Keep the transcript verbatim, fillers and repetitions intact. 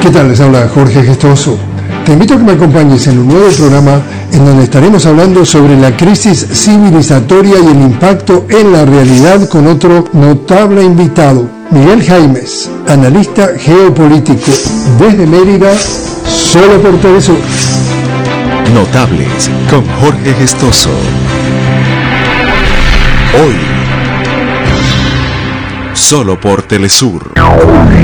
¿Qué tal? Les habla Jorge Gestoso. Te invito a que me acompañes en un nuevo programa en donde estaremos hablando sobre la crisis civilizatoria y el impacto en la realidad con otro notable invitado, Miguel Jaimes, analista geopolítico, desde Mérida, solo por Telesur. Notables con Jorge Gestoso. Hoy, solo por Telesur.